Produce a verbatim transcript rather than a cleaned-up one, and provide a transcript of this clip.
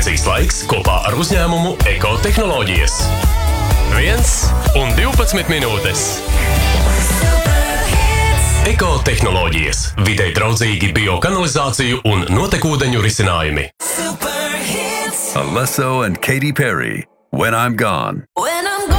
Komunikācijas laiks kopā ar uzņēmumu Ekotehnoloģijas. viens un divpadsmit minūtes. Ekotehnoloģijas. Videi draudzīgi biokanalizāciju un notekūdeņu risinājumi. Alesso and Katy Perry, When I'm Gone.